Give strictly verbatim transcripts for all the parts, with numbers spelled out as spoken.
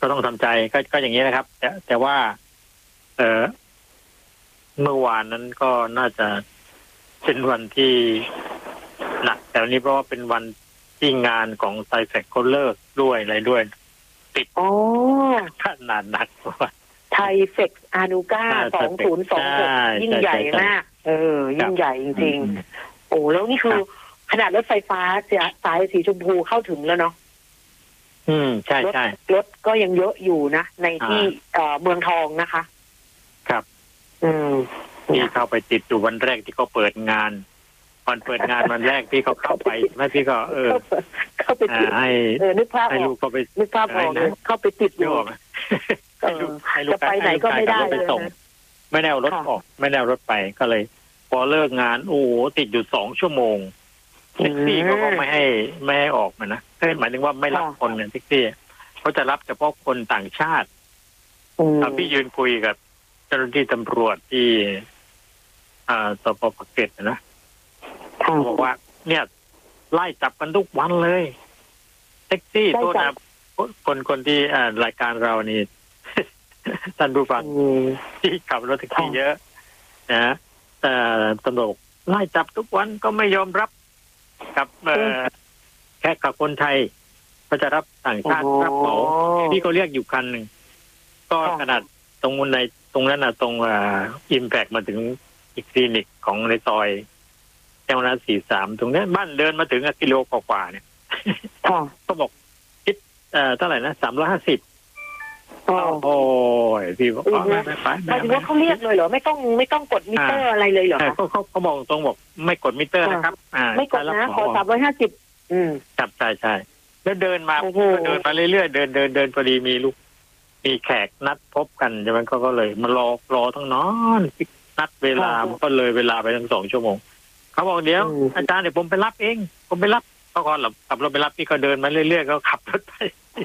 ก็ต้องทำใจก็ก็อย่างนี้นะครับแต่แต่ว่าเออเมื่อวานนั้นก็น่าจะเป็นวันที่หนักแต่วันนี้เพราะว่าเป็นวันที่งานของไซแฟกเขาเลิกด้วยอะไรด้วยติดอ๋อขนาดหนักว่าไทยเฟกอานูก้าสองศูนย์สองหกยิ่งใหญ่มากเออยิ่งใหญ่จริงๆโอ้แล้วนี่คือขนาดรถไฟฟ้าสายสีชมพูเข้าถึงแล้วเนาะอืมใช่ใช่รถก็ยังเยอะอยู่นะในที่เอ่อเมืองทองนะคะครับอืมที่เข้าไปติดอยู่วันแรกที่เขาเปิดงานวันเปิดงานวันแรกที่เขาเข้าไปแม่พี่ก็เออเข้าไปติดให้เออนึกภาพให้ลูกเขาไปนึกภาพออกเลยเข้าไปติดอยู่ให้ลูกให้ลูกไปไหนก็ไม่ได้ไปส่งไม่ได้เอารถออกไม่ได้เอารถไปก็เลยพอเลิกงานโอ้ติดอยู่สองชั่วโมงแท็กซี่เขาก็ไม่ให้ไม่ให้ออกมานะหมายถึงว่าไม่รับคนเนี่ยแท็กซี่เขาจะรับเฉพาะคนต่างชาติตอนพี่ยืนคุยกับเจ้าหน้าที่ตำรวจที่อ่าสปปากเกร็ดนะเขาบอกว่าเนี่ยไล่จับกันทุกวันเลยแท็กซี่ตัวนะคนคนที่อ่ารายการเรานี่ท่านผู้ฟังที่ขับรถแท็กซี่เยอะนะแต่ตำรวจไล่จับทุกวันก็ไม่ยอมรับกับแค่กับคนไทยก็จะรับต่างชาติรับเหมาที่เขาเรียกอยู่คันหนึ่งก็ขนาดตรงในตรงนั้นน่ะตรงอ่าอิมแพคมาถึงอีกคลินิกของในซอยแก้วน้ำสี่สามตรงนี้บ้านเดินมาถึงกิโลกว่าๆเนี่ยก็บอกคิดเอ่อเท่าไหร่นะสามร้อยห้าสิบโอ้ยพี่บอกอ๋อไม่ไม่ไปหมายถึงว่าเขาเรียกเลยเหรอไม่ต้องไม่ต้องกดมิเตอร์อะไรเลยเหรอเขาเขาเขาบอกตรงบอกไม่กดมิเตอร์นะครับอ่าไม่กดนะขอสามร้อยห้าสิบอืมจับใช่ใช่แล้วเดินมาเดินมาเรื่อยๆเดินเดินเดินพอดีมีลูกมีแขกนัดพบกันใช่ไหมเขาก็เลยมารอรอทั้งนอนนัดเวลาก็เลยเวลาไปทั้งสองชั่วโมงเขาบอกเดี๋ยวอาจารย์เดี๋ยวผมไปรับเองผมไปรับเขาก่อนหลับขับรถไปรับพี่ก็เดินมาเรื่อยๆเขาขับรถไป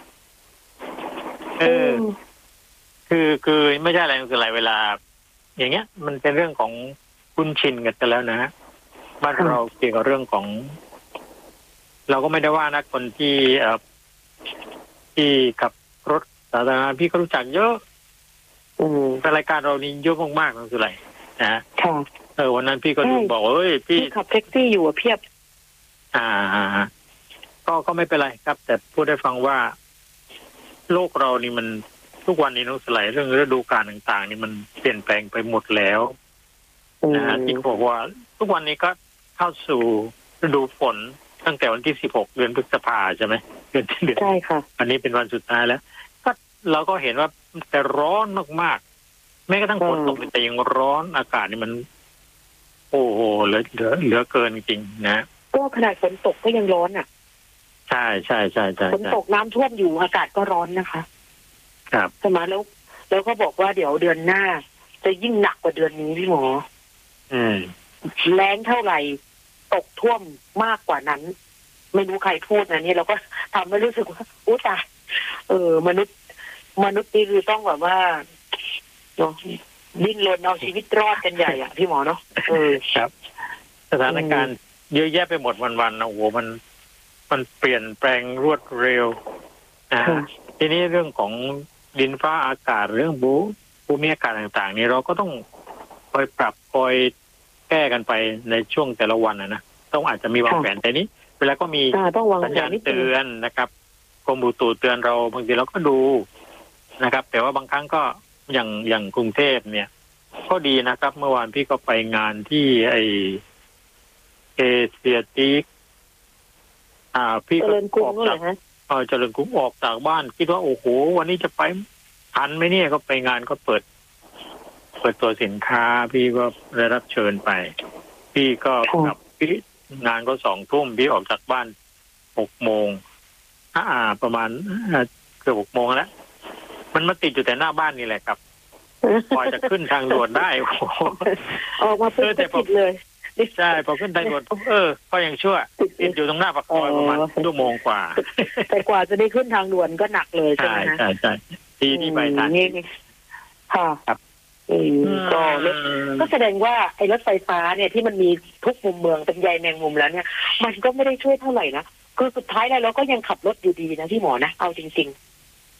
เออคือคือไม่ใช่อะไรคืออะไรเวลาอย่างเงี้ยมันเป็นเรื่องของคุ้นชินกันไปแล้วนะฮะบ้านเราเกี่ยวกับเรื่องของเราก็ไม่ได้ว่านะคนที่เอ่อที่ขับรถสาธารณะพี่ก็รู้จักเยอะแต่รายการเรานี่เยอะมากๆนั่นคืออะไรนะเออวันนั้นพี่ก็ดูบอกเอ้ยพี่ขับแท็กซี่อยู่เพียบอ่าก็ก็ไม่เป็นไรครับแต่พูดได้ฟังว่าโลกเรานี่มันทุกวันนี้น้องสไลด์เรื่องฤดูกาลต่างๆนี่มันเปลี่ยนแปลงไปหมดแล้วนะฮะที่บอกว่าทุกวันนี้ก็เข้าสู่ฤดูฝนตั้งแต่วันที่สิบหกเดือนพฤษภาใช่ไหมเดือนที่เดือนใช่ค่ะอันนี้เป็นวันสุดท้ายแล้วก็เราก็เห็นว่าแต่ร้อนมากๆแม้กระทั่งฝนตกแต่ยังร้อนอากาศนี่มันโอ้โหเหลือเหลือเหลือเกินจริงนะก็ขนาดฝนตกก็ยังร้อนอ่ะใช่ใช่ใช่ใช่ฝนตกน้ำท่วมอยู่อากาศก็ร้อนนะคะครับใช่ไหมแล้วแล้วก็บอกว่าเดี๋ยวเดือนหน้าจะยิ่งหนักกว่าเดือนนี้พี่หมออืมแล้งเท่าไหร่ตกท่วมมากกว่านั้นไม่รู้ใครพูดนะนี่เราก็ทำให้รู้สึกว่าอู้ตายเออมนุษย์มนุษย์นี่คือต้องแบบว่าเนาะดิ้นรนเอาชีวิตรอดกันใหญ่อ่ะพี่หมอเนาะเออครับสถานการณ์เยอะแยะไปหมดวันๆนะโอ้โหมันมันเปลี่ยนแปลงรวดเร็วนะทีนี้เรื่องของดินฟ้าอากาศเรื่องบูภูมิอากาศต่างๆนี่เราก็ต้องคอยปรับคอยแก้กันไปในช่วงแต่ละวันนะนะต้องอาจจะมีวางแผนแต่นี้เวลาก็มีสัญญาณเตือนนะครับกรมอุตุเตือนเราบางทีเราก็ดูนะครับแต่ว่าบางครั้งก็อย่างอย่างกรุงเทพเนี่ยก็ดีนะครับเมื่อวานพี่ก็ไปงานที่ไอเอเชียติกอ่าพี่ก็ออกจากเออเจริญกรุงออกจากบ้านคิดว่าโอ้โหวันนี้จะไปทันไหมเนี่ยก็ไปงานก็เปิดเปิดตัวสินค้าพี่ก็ได้รับเชิญไปพี่ก็กลับพี่งานก็สองทุ่มพี่ออกจากบ้านหกโมงอ่าประมาณเกือบหกโมงแล้วมันมาติดอยู่แต่หน้าบ้านนี่แหละครับพอจะขึ้นทางด่วนได้โอ้โหออกมาเพิ่งติดเลยใช่พอขึ้นทางด่วนเออก็ยังชั่วติดอยู่ตรงหน้าปากซอยประมาณชั่วโมงกว่าแต่กว่าจะได้ขึ้นทางด่วนก็หนักเลยใช่ไหมใช่ใช่ใช่ที่นี่ไปทันค่ะครับก็ก็แสดงว่าไอ้รถไฟฟ้าเนี่ยที่มันมีทุกมุมเมืองเป็นใยแมงมุมแล้วเนี่ยมันก็ไม่ได้ช่วยเท่าไหร่นะคือสุดท้ายแล้วเราก็ยังขับรถอยู่ดีนะพี่หมอนะเอาจริง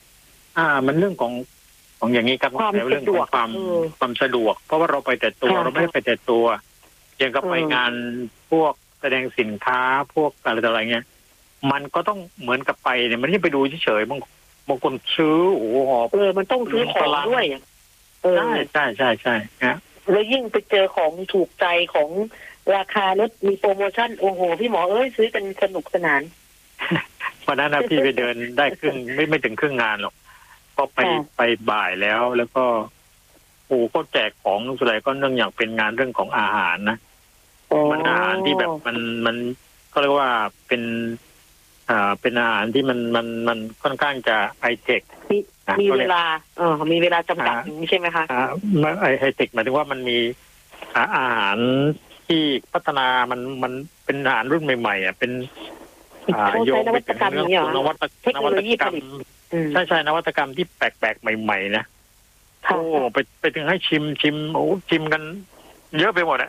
อ่า มันเรื่องของของอย่างนี้ครับความเรื่องสะดขวอก งความเออความสะดวก เพราะว่าเราไปแต่ตัวค่ะเราไม่ได้ไปแต่ตัวอย่างกับเออไปงานพวกแสดงสินค้าพวกอะไรต่ออะไรเงี้ยมันก็ต้องเหมือนกับไปเนี่ยมันไม่ได้ไปดูเฉยๆบางบางคนซื้อโอ้โหหอบเออมันต้องซื้อของด้วยอะเออใช่ใช่ใช่ใช่ฮะแล้วยิ่งไปเจอของถูกใจของราคาลดมีโปรโมชั่นโอ้โหพี่หมอเอ้ยซื้อกันสนุกสนานวันนั้นนะพี่ไปเดินได้ครึ่งไม่ไม่ถึงครึ่งงานหรอกก็ไปค่ะไปบ่ายแล้ว แล้วก็โอ้ก็แจกของสุดท้ายก็เนื่องอย่างเป็นงานเรื่องของอาหารนะ มันอาหารที่แบบมันมันก็เรียกว่าเป็นอ่าเป็นอาหารที่มันมันมันค่อนข้างจะไฮเทคมีนะมีก็เวรียกลาเออมีเวลาจำกัดอ่าอย่างนี้ใช่ไหมคะอ่าไม่ไฮเทคหมายถึงว่ามันมีอาอาหารที่พัฒนามันมันเป็นอาหารรุ่นใหม่ๆอ่ะเป็นอ่าเขาโยใช้งนไปวัตถึงกรรมเรื่องเนี่ยเหขรองอนวัตเทคน โนวัโลตยีกรผรมลิต อืมใช่ใช่นวัตกรรมที่แปลกๆใหม่ๆนะค่ะโอ้ไปไปถึงให้ชิมชิมโอ้ชิมกันเยอะไปหมดอะ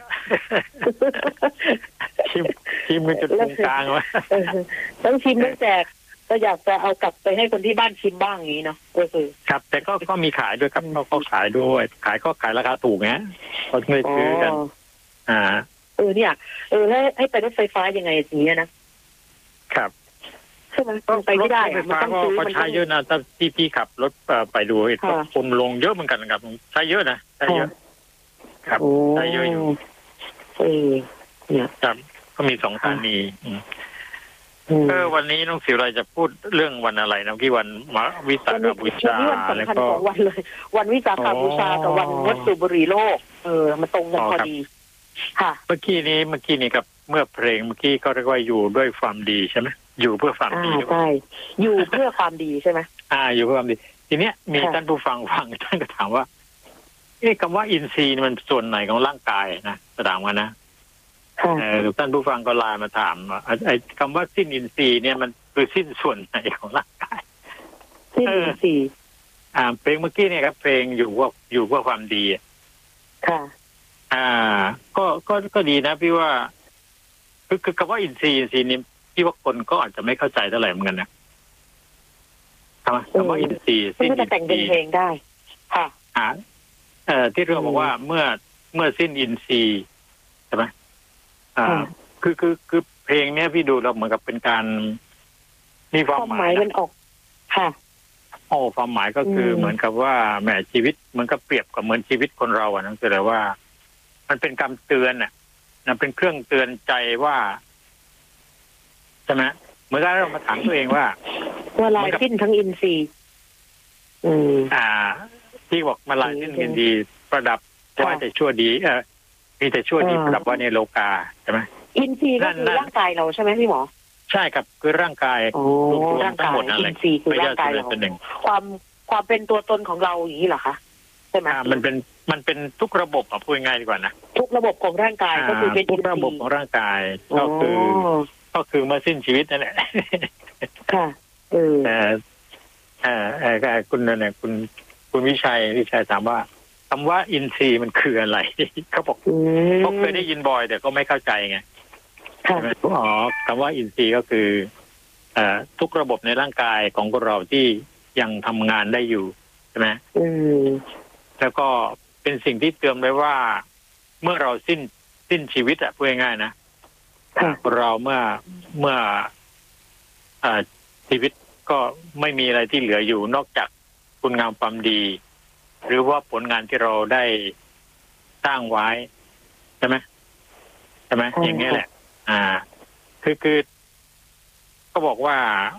ชิมชิมกันจนตรงกลางวะเออต้องชิมต้องแจกก็อยากจะเอากลับไปให้คนที่บ้านชิมบ้างอย่างนี้เนาะก็คือครับ แต่ก็ก็มีขายด้วยครับอืมก็ก็ขายด้วย ขายก็ขายราคาถูกนะก็เลยอ๋อซื้อกัน อ่าเออเนี่ยเออแล้วให้ไปรถไฟฟ้ายังไงอย่างเงี้ยนะครับ ใช่ไหมมันไปไม่ได้รถไฟอะมันฟ้าต้องก็ซื้อก็มันใช้ต้องเยอะนะถ้าพี่พี่ขับรถเอ่อไปดูเห็นค่ะคนลงเยอะเหมือนกันครับใช้เยอะนะใช้เยอะ ครับโอ้ใช้เยอะอยู่เออเนี่ยครับก็มีสองสถานีอืมอืมเออวันนี้น้องสิวไรจะพูดเรื่องวันอะไรนะพี่วันมาวิสาวันขนี้บูวันชานี้วันแล้วสำคัญก็สองวันเลย วันวิสาขบูชากับวันงดสูบบุหรี่โลก เออมาตรงกันอ๋อพอครับดี ค่ะเมื่อกี้นี้เมื่อกี้นี้กับเมื่อเพลงเมื่อกี้ก็เรียกว่าอยู่ด้วยความดีใช่ไหมอยู่เพื่อความอ่าดีหรือเปล่าใช่อยู่เพื่อความดีใช่ไหมอ่า อยู่เพื่อความดี ทีเนี้ยมีค่ะท่านผู้ฟังฟังท่านก็ถามว่าเอ๊ะคำว่าอินทรีย์นี่มันส่วนไหนของร่างกายนะจะถามกันนะค่ะเออท่านผู้ฟังก็ไลน์มาถามว่าไอ้ไอ้คำว่าสิ้นอินทรีย์เนี่ยมันคือสิ้นส่วนไหนของร่างกายที่หนึ่งสี่อ่าเพลงเมื่อกี้เนี่ยครับเพลงอยู่ว่าอยู่เพื่อความดีอะค่ะอ่า ก็ก็ก็ดีนะพี่ว่าคือคือคำว่าอินทรีย์อินทรีย์นี่พี่ว่าคนก็อาจจะไม่เข้าใจเท่าไหร่เหมือนกันนะคำว่าคำว่าอินทรีย์ซึ่สิ้งนก็อิจะนแต่งทเป็นรีย์เพลงได้ ค่ะอ่าเอ่อที่เราบอกว่าเมื่อเมื่อสิ้นอินทรีย์ใช่ไหมอ่าค่ะคือคือคือเพลงเนี้ยพี่ดูแล้วเหมือนกับเป็นการมีความความหหมามาย ยนะมันออก ค่ะโอ้ความหมายก็คืออืมเหมือนกับว่าแหมชีวิตเหมือนกับเปรียบกับเหมือนชีวิตคนเราอ่ะนั่นคืออะไรว่า มันเป็นคำเตือนอ่ะนะเป็นเครื่องเตือนใจว่าใช่ไหมเหมือนกับเรามาถามตัวเองว่าว่าลายสิ้นทั้งอินทรีย์อืมอ่า ที่บอกมาลายสิ้นอืมยินดีประดับค่ะว่าแต่ชั่วดีเออมีแต่ชั่วดีอ่าประดับไว่าในโลกาใช่ไหมอินทรีย์ก็นั่นคือนั่นร่างกายเราใช่ไหมพี่หมอใช่ครับคือร่างกายโอ้รวมๆร่างทั้งกายหมดนั่นอิแหละนทรีย์คือไม่ร่าใช่งกายส่วนเราใดส่วนหนึ่งความความเป็นตัวตนของเราอย่างนี้เหรอคะใช่ไหมอ่ามันเป็นมันเป็นทุกระบบอ่ะพูดง่ายๆดีกว่านะทุกระบบของร่างกายก็คือเป็นทุอิกนทระบบรีย์ของร่างกายก็คือโก็คือเมื่อสิ้นชีวิตนั่นแหละค่ะ เออเออเออเออคุณเนี่ยคุณคุณวิชัยวิชัยถามว่าคำว่าอินทรีย์มันคืออะไร เขาบอกอืมเขาเคยได้ยินบ่อยแต่ก็ไม่เข้าใจไงค่ะใช่ไหมอ๋อคำว่าอินทรีย์ก็คือเอ่อทุกระบบในร่างกายของคนเราที่ยังทำงานได้อยู่ใช่ไหมอืมแล้วก็เป็นสิ่งที่เตือนไว้ว่า เมื่อเราสิ้นสิ้นชีวิตอะพูดง่ายๆนะค่ะเราเมื่อเมื่ออ่าชีวิตก็ไม่มีอะไรที่เหลืออยู่ นอกจากคุณงามความดี หรือว่าผลงานที่เราได้สร้างไว้ใช่ไหมใช่ไหมใช่อย่างนี้แหละ อ่า คือคือก็บอกว่า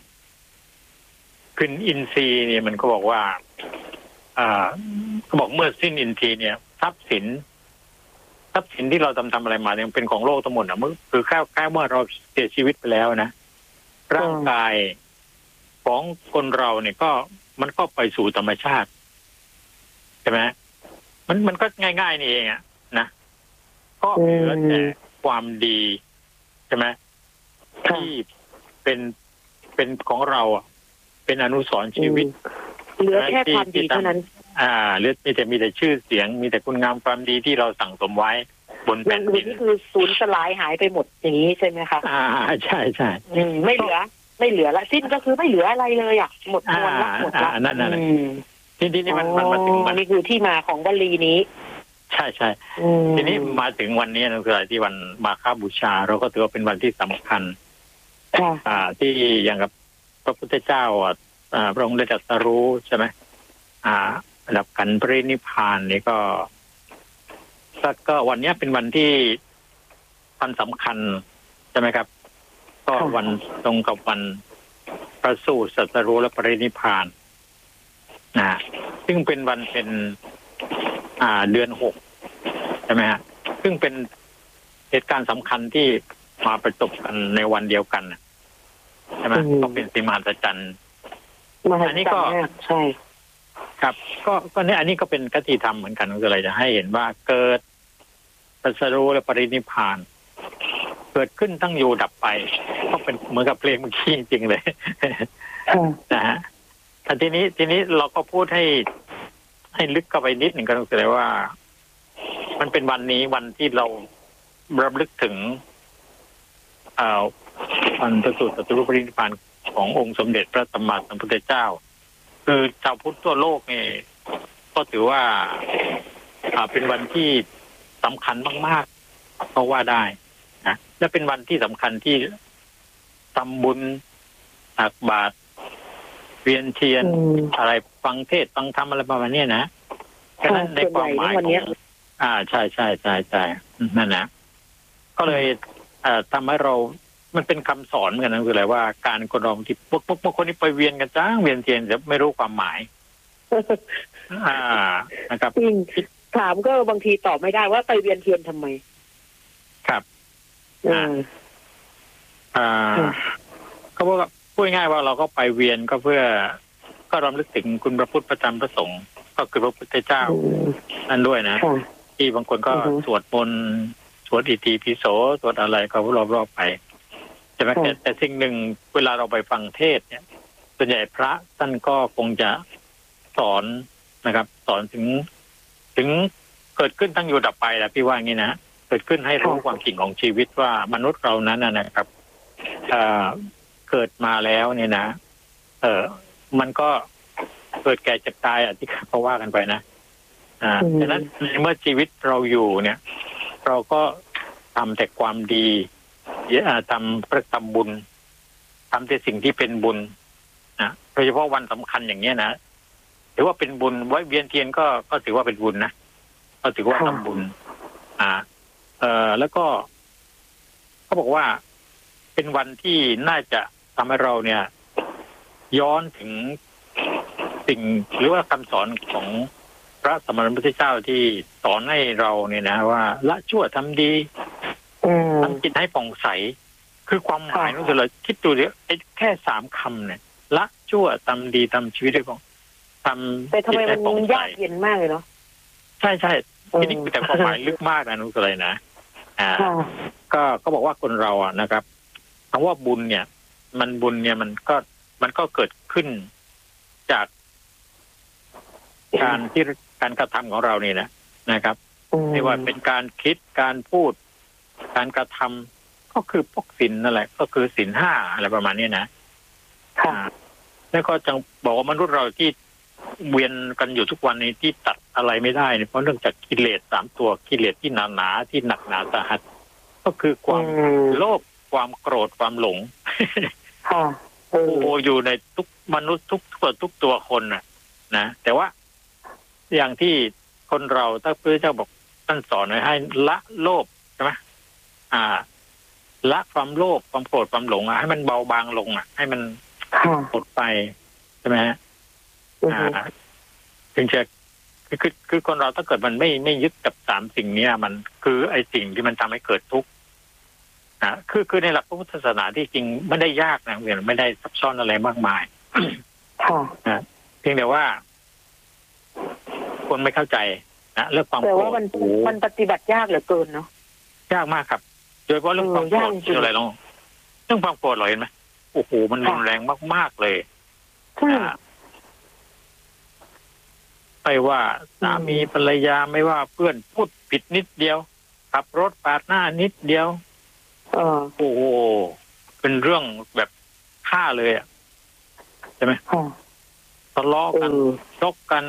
คืนอินทรีย์เนี่ยมันก็บอกว่า อ่าก็บอกเมื่อสิ้นอินทรีย์เนี่ยทรัพย์สินทรัพย์สินที่เราทำทำอะไรมาเนี่ยเป็นของโลกทั้งหมดนะเมื่อคือแค่แค่เมื่อเราเสียชีวิตไปแล้วนะร่างกายของคนเราเนี่ยก็มันก็ไปสู่ธรรมชาติใช่ไหมมันมันก็ง่ายๆนี่เองอะนะก็เหลือแต่ความดีใช่ไหมค่ะที่เป็นเป็นของเราอ่ะเป็นอนุสรณ์ชีวิตเหลือแค่ความดีเท่านั้นอ่าหรือมีแต่มีแต่ชื่อเสียง มีแต่คุณงามความดีที่เราสั่งสมไว้บนอแผ่ย่างนอื่ดินนนี่คือสูญสลายหายไปหมดอย่างนี้ใช่ไหมคะอ่าใช่ใช่อืมไม่เหลือไม่เหลือละสิ้นก็คือไม่เหลืออะไรเลยอ่ะหมดมวลละหมดละนั่นนั่นทีนี้นี่มันมันมาถึงมันนี่คือที่มาของวลีนี้ใช่ใช่ทีนี้มาถึงวันนี้นะคืออะไรที่วันมาฆบูชาเราก็ถือว่าเป็นวันที่สำคัญอ่าที่อย่างกับพระพุทธเจ้าอ่าพระองค์ได้ตรัสรู้ใช่ไหมอ่าระดับกันปรินิพพานนี่ก็ก็วันนี้เป็นวันที่วันสำคัญใช่ไหมครับก็วันตรงกับวันประสูติตรัสรู้และปรินิพพานนะซึ่งเป็นวันเป็นอ่าเดือนหกใช่ไหมฮะซึ่งเป็นเหตุการณ์สำคัญที่มาประจบกันในวันเดียวกันใช่ไหมก็เป็นสิ่งมหัศจรรย์อันนี้ก็ใช่ครับก็ก็เนี่ยอันนี้ก็เป็นคติธรรมเหมือนกันคืออะไรจะให้เห็นว่าเกิดตรัสรู้และปรินิพพานเกิดขึ้นตั้งอยู่ดับไปก็เป็นเหมือนกับเพลงเมื่อกี้จริงๆเลยนะฮะแต่ทีนี้ทีนี้เราก็พูดให้ให้ลึกเข้าไปนิดหนึ่งก็คือว่ามันเป็นวันนี้วันที่เรารำลึกถึงอ่าวันประสูติตรัสรู้ปรินิพพานขององค์สมเด็จพระสัมมาสัมพุทธเจ้าคือชาวพุทธทั่วโลกนี่ก็ถือว่าอ่าเป็นวันที่สำคัญมากๆก็ว่าได้นะและเป็นวันที่สำคัญที่ทำบุญตักบาตรเวียนเทียนอะไรฟังเทศน์ฟังธรรมอะไรประมาณนี้นะฉะนั้นในความหมายของอ่าใช่ใช่ใช่ใช่นั่นนะก็เลยเอ่อทำให้เรามันเป็นคำสอนเหมือนกันนะคืออะไรว่าการคนเราที่พวกพวกพวกคนนี้ไปเวียนกันจ้างเวียนเทียนแต่ไม่รู้ความหมายอ่านะครับถามก็บางทีตอบไม่ได้ว่าไปเวียนเทียนทำไมครับอ่าอ่าก็ว่าพูดง่ายว่าเราก็ไปเวียนก็เพื่อก็รำลึกถึงคุณพระพุทธพระธรรมพระสงฆ์ก็คือพระพุทธเจ้านั่นด้วยนะที่บางคนก็สวดมนต์สวดอิติปิโสสวดอะไรก็รอบๆไปใช่ไหมแต่แต่สิ่งหนึ่งเวลาเราไปฟังเทศเนี่ยส่วนใหญ่พระท่านก็คงจะสอนนะครับสอนถึงถึงเกิดขึ้นตั้งอยู่ดับไปแหละพี่ว่างี้นะเกิดขึ้นให้รู้ความจริงของชีวิตว่ามนุษย์เรานั้นนะครับเอ่อเกิดมาแล้วเนี่ยนะเออมันก็เกิดแก่เจ็บตายอ่ะที่เขาว่ากันไปนะอ่าฉะนั้นเมื่อชีวิตเราอยู่เนี่ยเราก็ทำแต่ความดีทำประทำบุญทำแต่สิ่งที่เป็นบุญนะโดยเฉพาะวันสำคัญอย่างเนี้ยนะถือว่าเป็นบุญไว้เวียนเทียนก็ก็ถือว่าเป็นบุญนะก็ถือว่าทำบุญอ่าเอ่อแล้วก็เขาบอกว่าเป็นวันที่น่าจะทำให้เราเนี่ยย้อนถึงสิ่งหรือว่าคำสอนของพระสัมมาสัมพุทธเจ้าที่สอนให้เราเนี่ยนะว่าละชั่วทำดีทำจิตให้ผ่องใสคือความหมายนั่นคือเราคิดดูดิไอ้แค่สามคำเนี่ยละชั่วทำดีทำชีวิตให้ผ่องทำแต่ทำไมมันยากเย็นมากเลยเนาะใช่ใช่ที่นี่แต่ความหมายลึกมากนะนุ้ยนะอ่าก็ก็บอกว่าคนเราอ่ะนะครับคำว่าบุญเนี่ยมันบุญเนี่ยมันก็มันก็เกิดขึ้นจากการที่การกระทำของเรานี่นะนะครับไม่ว่าเป็นการคิดการพูดการกระทำก็คือพวกศีลนั่นแหละก็คือศีลห้าอะไรประมาณนี้นะค่ะแล้วก็จังบอกว่ามนุษย์เราที่เวียนกันอยู่ทุกวันนี้ที่ตัดอะไรไม่ได้เนี่ยเพราะเนื่องจากกิเลสสามตัวกิเลสที่หนาหนาที่หนักหนาสาหัสก็คือความโลภความโกรธความหลงค่ะโอ้โหอยู่ในทุกมนุษย์ทุกตัวทุกตัวคนน่ะนะแต่ว่าอย่างที่คนเราถ้าพระเจ้าบอกท่านสอนไว้ให้ละโลภใช่ไหมอ่าละความโลภความโกรธความหลงอ่ะให้มันเบาบางลงอ่ะให้มันหมดไปใช่ไหมฮะอ่าถึงจะคือคือคือคนเราถ้าเกิดมันไม่ไม่ยึดกับสามสิ่งนี้มันคือไอ้สิ่งที่มันทำให้เกิดทุกข์นะคือคือในหลักพระพุทธศาสนาที่จริงไม่ได้ยากนะเหมือนไม่ได้ซับซ้อนอะไรมากมายนะเพียงแต่ว่าคนไม่เข้าใจนะเรื่องความโกรธแต่ว่ามันมันปฏิบัติยากเหลือเกินเนาะยากมากครับโดยเฉพาะเรื่องความโกรธอะไรลองเรื่องความโกรธเราเห็นไหมโอ้โหมันรุนแรงมากๆเลยไม่ว่าสามีภรรยาไม่ว่าเพื่อนพูดผิดนิดเดียวขับรถปาดหน้านิดเดียวโอ้โหเป็นเรื่องแบบฆ่าเลยอ่ะใช่ไหมทะเลาะกันชกกัน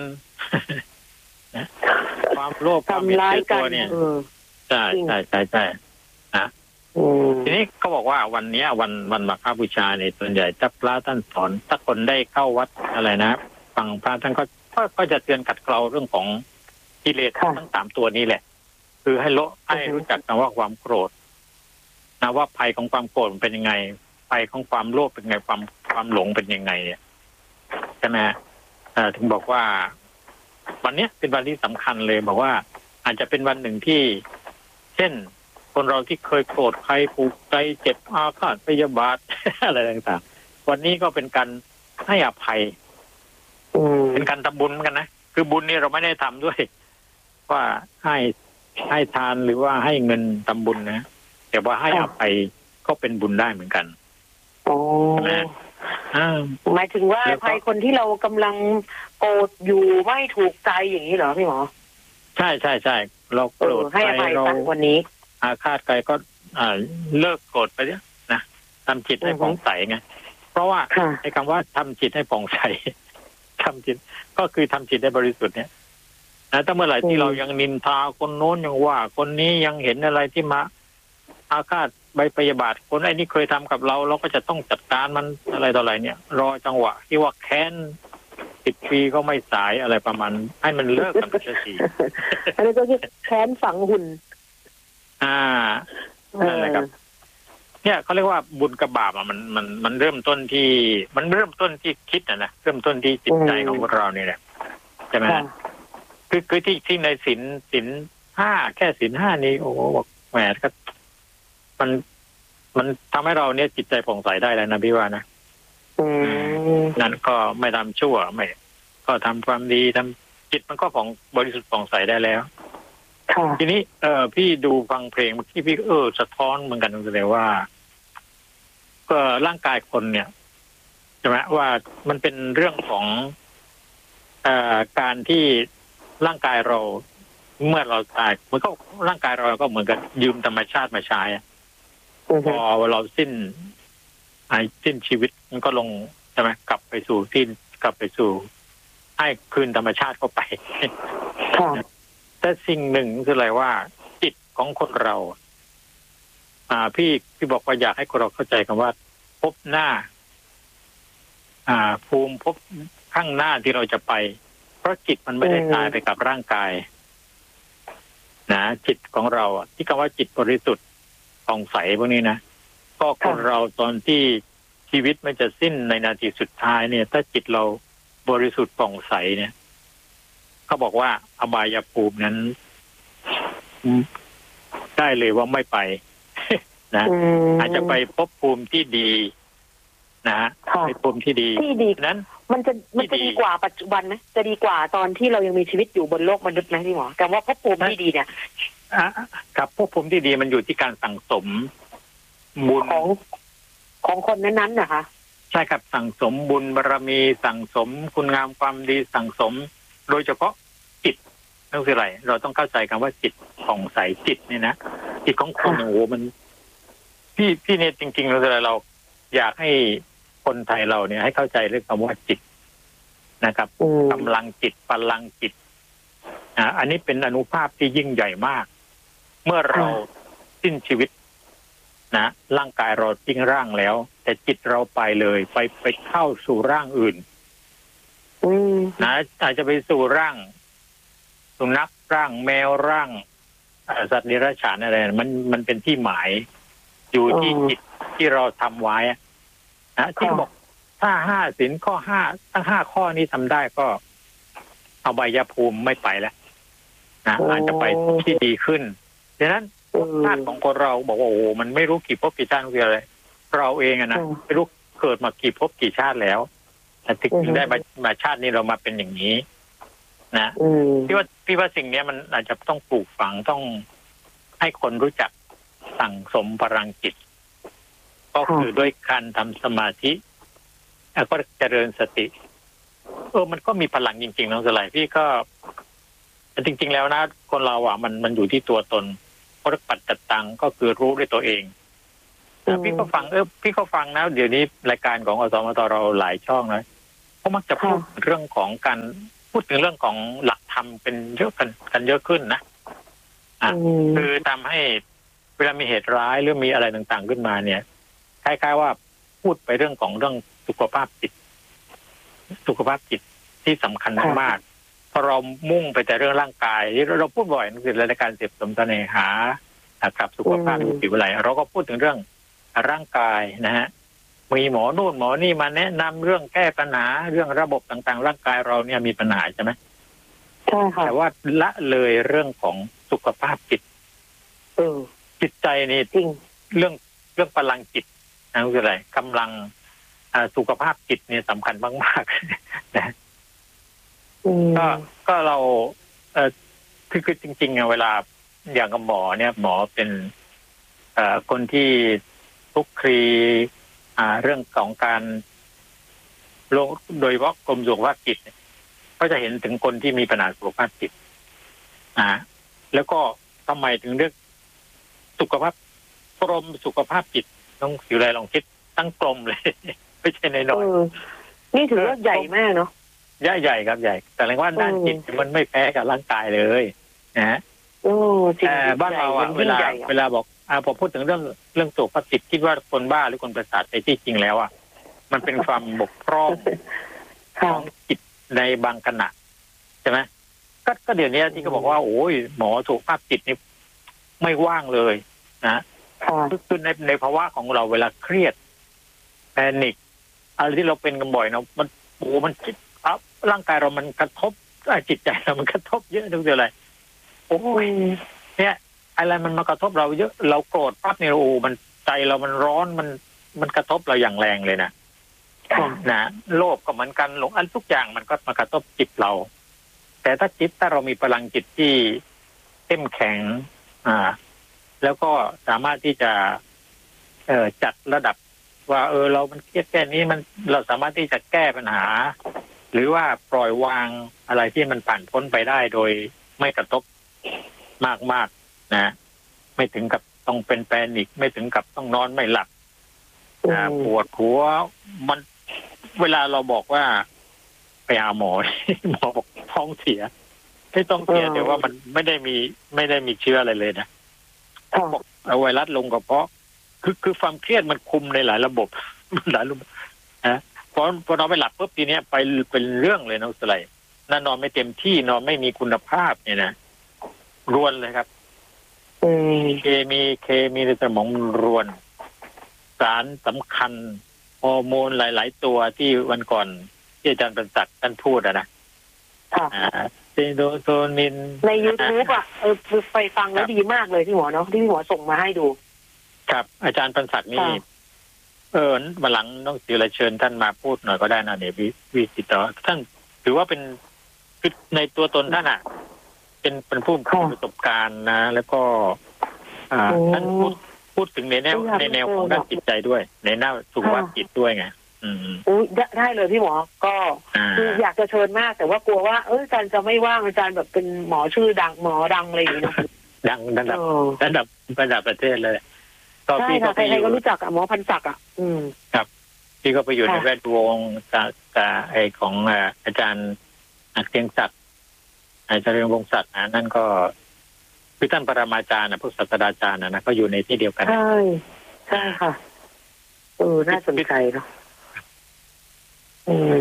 ความโลภความเห็นแก่ตัวเนี่ยใช่ใช่ใช่ใช่นะทีนี้เขาบอกว่าวันนี้วันวันมาฆบูชาเนี่ยส่วนใหญ่ถ้าพระท่านสอนถ้าคนได้เข้าวัดอะไรนะฟังพระท่านก็ก็จะเตือนขัดเกลาเรื่องของกิเลสทั้งสามตัวนี้แหละคือให้ละให้รู้จักคำว่าความโกรธนะว่าภัยของความโกรธเป็นยังไงภัยของความโลภเป็นไงความความหลงเป็นยังไงเนี่ยใช่ไหมถึงบอกว่าวันนี้เป็นวันที่สำคัญเลยบอกว่าอาจจะเป็นวันหนึ่งที่เช่นคนเราที่เคยโกรธใครผูกใจเจ็บอาฆาตพยาบาท อะไรต่างๆวันนี้ก็เป็นการให้อภัยเป็นการทำบุญเหมือนกันนะคือบุญนี่เราไม่ได้ทำด้วยว่าให้ให้ทานหรือว่าให้เงินทำบุญนะแต่ว่าให้อภัยก็เป็นบุญได้เหมือนกันโอ้หมายถึงว่าอภัยคนที่เรากำลังโกรธอยู่ไม่ถูกใจอย่างนี้เหรอพี่หมอใช่ใช่ใช่เราโกรธให้อภัยกันวันนี้อาฆาตใครก็อ่าเลิกโกรธไปเนี่ยนะทำจิตให้ผ่องใสไงเพราะว่าไอ้คำว่าทำจิตให้ผ่องใสทำจิตก็คือทำจิตให้บริสุทธิ์เนี่ยนะถ้าเมื่อไหร่ที่เรายังนินทาคนโน้นยังว่าคนนี้ยังเห็นอะไรที่มาอาฆาตใบพยาบาทคนไอ้นี่เคยทำกับเราเราก็จะต้องจัดการมันอะไรต่ออะไรเนี่ยรอจังหวะที่ว่าแค้นสิบปีก็ไม่สายอะไรประมาณให้มันเลิกกันไปทีอันนี้ก็คือแค้นฝังหุ่นอ่านั่นแหละครับเนี่ยเขาเรียกว่าบุญกับบาปอ่ะมันมันมันเริ่มต้นที่มันเริ่มต้นที่คิดนะนะเริ่มต้นที่จิตใจของพวกเราเนี่ยแหละใช่ไหมคือคือที่ที่ในศีลศีลห้าแค่ศีลห้านี้โอ้โหบอกแหมก็มันมันทำให้เราเนี่ยจิตใจผ่องใสได้แล้วนะพี่ว่านะนั่นก็ไม่ทำชั่วไม่ก็ทำความดีทำจิตมันก็ผ่องบริสุทธิ์ผ่องใสได้แล้วทีนี้เออพี่ดูฟังเพลงเมื่อกี้พี่เออสะท้อนเหมือนกันเลยว่าก็ร่างกายคนเนี่ยใช่ไหมว่ามันเป็นเรื่องของเอ่อการที่ร่างกายเราเมื่อเราตายมันก็ร่างกายเราก็เหมือนกับยืมธรรมชาติมาใช้พอเราสิ้นไอ้สิ้นชีวิตมันก็ลงใช่ไหมกลับไปสู่สิ้นกลับไปสู่ให้คืนธรรมชาติเข้าไปแต่สิ่งหนึ่งคืออะไรว่าจิตของคนเราอ่าพี่พี่บอกว่าอยากให้คนเราเข้าใจคำว่าพบหน้าอ่าภูมิพบข้างหน้าที่เราจะไปเพราะจิตมันไม่ได้ตายไปกับร่างกายนะจิตของเราที่คำว่าจิตบริสุทธิ์ผ่องใสพวกนี้นะก็คนเราตอนที่ชีวิตมันจะสิ้นในนาทีสุดท้ายเนี่ยถ้าจิตเราบริสุทธิ์ผ่องใสเนี่ยเขาบอกว่าอบายภูมินั้นได้เลยว่าไม่ไปนะอาจจะไปพบภูมิที่ดีนะฮะไปภูมิที่ดีที่ดีนั้นมันจะมันจะดีกว่าปัจจุบันไหมจะดีกว่าตอนที่เรายังมีชีวิตอยู่บนโลกมนุษย์ไหมพี่หมอแต่ว่าพบภูมิที่ดีเนี่ยกับพบภูมิที่ดีมันอยู่ที่การสั่งสมบุญของของคนนั้นๆนะคะใช่ครับสั่งสมบุญบารมีสั่งสมคุณงามความดีสั่งสมโดยเฉพาะจิตนั่นคืออะไรเราต้องเข้าใจกันว่าจิตผ่องใสจิตเนี่ยนะจิตของคนโอ้โหมันพี่พี่เนี่ยจริงๆเราเราอยากให้คนไทยเราเนี่ยให้เข้าใจเรื่องคำว่าจิตนะครับกำลังจิตพลังจิตอ่าอันนี้เป็นอนุภาพที่ยิ่งใหญ่มากเมื่อเราสิ้นชีวิตนะร่างกายเราทิ้งร่างแล้วแต่จิตเราไปเลยไปไปเข้าสู่ร่างอื่นนะอาจจะไปสู่ร่างสุนัขร่างแมวร่างสัตว์นิรัจฉานอะไรมันมันเป็นที่หมายอยู่ที่จิตที่เราทำไว้นะที่บอกถ้าห้าศีลข้อห้าทั้งห้าข้อนี้ทำได้ก็อบายภูมิไม่ไปแล้วนะอาจจะไปที่ดีขึ้นดังนั้นชาติของคนเราบอกว่าโอ้มันไม่รู้กี่ภพกี่ชาติคืออะไรเราเองอะนะไม่รู้เกิดมากี่ภพกี่ชาติแล้วแต่ถึงได้มามาชาตินี้เรามาเป็นอย่างนี้นะพี่ว่าพี่ว่าสิ่งนี้มันอาจจะต้องปลูกฝังต้องให้คนรู้จักสั่งสมพลังจิตก็คือด้วยการทำสมาธิแล้วก็เจริญสติเออมันก็มีพลังจริงๆน้องสลายพี่ก็จริงๆแล้วนะคนเราอ่ะมันมันอยู่ที่ตัวตนเพราะปัจจัตตังก็คือรู้ด้วยตัวเองนะพี่ก็ฟังเออพี่ก็ฟังนะเดี๋ยวนี้รายการของอสมทเราหลายช่องนะเขามักจะพูดเรื่องของการพูดถึงเรื่องของหลักธรรมเป็นเยอะกันกันเยอะขึ้นนะอ่ะคือทำให้เวลามีเหตุร้ายหรือมีอะไรต่างๆขึ้นมาเนี่ยคล้ายๆว่าพูดไปเรื่องของเรื่องสุขภาพจิตสุขภาพจิตที่สำคัญมากๆเพราะเรามุ่งไปแต่เรื่องร่างกายที่เราพูดบ่อยนั่นคือรายการเสพสมเสน่หากับสุขภาพจิตวิไลเราก็พูดถึงเรื่องร่างกายนะฮะมีหมอนู่นหมอนี่มาแนะนำเรื่องแก้ปัญหาเรื่องระบบต่างๆร่างกายเราเนี่ยมีปัญหาใช่ไหมใช่ค่ะแต่ว่าละเลยเรื่องของสุขภาพจิตเออจิตใจนี่จริงเรื่องเรื่องพลังจิตนั่นคืออะไรกำลังสุขภาพจิตเนี่ยสำคัญมากๆนะก็ก็เราเออคือคือจริงๆเวลาอย่างกับหมอเนี่ยหมอเป็นเอ่อคนที่คลุกคลีอ่าเรื่องของการโรคโดยเฉพาะกรมสุขภาพจิตก็จะเห็นถึงคนที่มีปัญหาสุขภาพจิตอ่าแล้วก็ทำไมถึงเลือกสุขภาพกรมสุขภาพจิตต้องสิวไรลองคิดตั้งกรมเลยไม่ใช่น้อยๆนี่ถือว่าใหญ่มากเนาะใหญ่ใหญ่ครับใหญ่แต่เรื่องว่าด้านจิตมันไม่แพ้กับร่างกายเลยนะฮะแต่บ้านเราอ่ะเวลาเวลาบอกอ่าผมพูดถึงเรื่องเรื่องสุขภาพจิตคิดว่าคนบ้าหรือคนประสาทในที่จริงแล้วอ่ะมันเป็นความบกพร่องของจิตในบางขณะใช่ไหมก็ก็เดี๋ยวนี้ที่เขาบอกว่าโอ้ยหมอสุขภาพจิตนี่ไม่ว่างเลยนะคือในในภาวะของเราเวลาเครียดแพนิคอะไรที่เราเป็นกันบ่อยเนาะมันโอ้มันจิตร่างกายเรามันกระทบจิตใจเรามันกระทบเยอะทุกเรื่องเลยโอ้ยเนี่ยอะไรมันมากระทบเราเยอะเราโกรธปั๊บเนี่ยโอ้มันใจเรามันร้อนมันมันกระทบเราอย่างแรงเลยนะนะโลภก็เหมือนกันหลงอันทุกอย่างมันก็มากระทบจิตเราแต่ถ้าจิตถ้าเรามีพลังจิตที่เข้มแข็งอ่าแล้วก็สามารถที่จะเอ่อจัดระดับว่าเออเรามันเครียดแค่นี้มันเราสามารถที่จะแก้ปัญหาหรือว่าปล่อยวางอะไรที่มันผ่านพ้นไปได้โดยไม่กระทบมากๆนะไม่ถึงกับต้องเป็นแพนิคไม่ถึงกับต้องนอนไม่หลับปวดหัวมันเวลาเราบอกว่าไปหาหมอหมอบอกท้องเสียไม่ต้องเสียแต่ว่ามันไม่ได้มีไม่ได้มีเชื้ออะไรเลยนะบอกเอาไวรัสลงกระเพาะคือคือความเครียดมันคุมในหลายระบบหลายระบบนะพอพอนอนไม่หลับปุ๊บทีเนี้ยไปเป็นเรื่องเลยนะอุสไลนั่นนอนไม่เต็มที่นอนไม่มีคุณภาพเนี่ยนะรวนเลยครับเคมีเคมีในสมองมันรวนสารสำคัญฮอร์โมนหลายๆตัวที่วันก่อนที่อาจารย์ประจักษ์ท่านพูดอะนะเซโรโทนินใน YouTube อ่ะเออไปฟังแล้วดีมากเลยพี่หมอเนาะที่พี่หมอส่งมาให้ดูครับอาจารย์ประจักษ์นี่เออวันหลังน้องศิลาเชิญท่านมาพูดหน่อยก็ได้นะเนี่ยวิจิตรท่านถือว่าเป็นคือในตัวตนท่านอ่ะเป็นเป็นผู้มีประสบการณ์นะแล้วก็อ่าท่านพูดพูดถึงในแนวในแนวของด้านจิตใจด้วยในแนวสุขภาพจิตด้วยไงอืมอุ้ยได้เลยพี่หมอก็คืออยากจะเชิญมากแต่ว่ากลัวว่าเอออาจารย์จะไม่ว่างอาจารย์แบบเป็นหมอชื่อดังหมอดังอะไรอย่างเงี้ยดังระดับระดับระดับประเทศเลยก็พี่ก็ใครๆก็รู้จักอ่ะหมอพันศักดิ์อ่ะอืมครับพี่ก็ไปอยู่ในแวดวงกับกับไอของอาจารย์อักเตียงศักดิ์อาจารย์เรืองวงศักดิ์นะนั่นก็คือท่านปรมาจารย์นะพวกศาสตราจารย์นะก็อยู่ในที่เดียวกันใช่ใช่ค่ะเออน่าสนใจเนาะอืม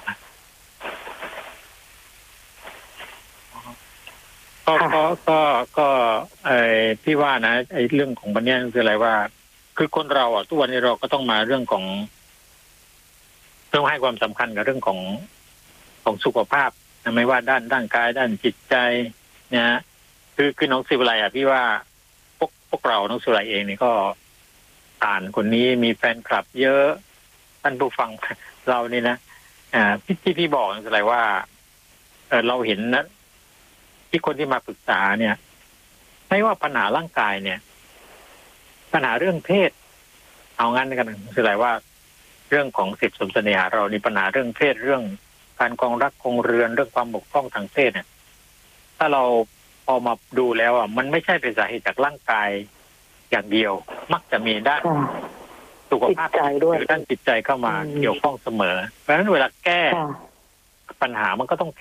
ก็ก็ก็ก็ไอพี่ว่านะไอเรื่องของวันนี้คืออะไรว่าคือคนเราอ่ะทุกวันนี้เราก็ต้องมาเรื่องของต้องให้ความสำคัญกับเรื่องของของสุขภาพไม่ว่าด้านร่างกายด้านจิตใจนะคือคือน้องศิวไลอ่ะพี่ว่าพวกพวกเราน้องศิวไลเองนี่ก็อ่านคนนี้มีแฟนคลับเยอะท่านผู้ฟังเรานี่นะอ่าพี่ที่พี่บอกน้องศิวไลว่าเออเราเห็นนะที่คนที่มาปรึกษาเนี่ยไม่ว่าปัญหาร่างกายเนี่ยปัญหาเรื่องเพศเอางั้นกันคืออะไรว่าเรื่องของสิทธิสมรสเสน่หาเรานี่ปัญหาเรื่องเพศเรื่องการครองรักครองเรือนเรื่องความบกพร่องทางเพศเนี่ยถ้าเราพอมาดูแล้วอ่ะมันไม่ใช่เป็นสาเหตุจากร่างกายอย่างเดียวมักจะมีด้านสุขจิตภาพใจด้วยหรือด้านจิตใจเข้ามาอืมเกี่ยวข้องเสมอ เพราะฉะนั้นเวลาแก้ค่ะปัญหามันก็ต้อง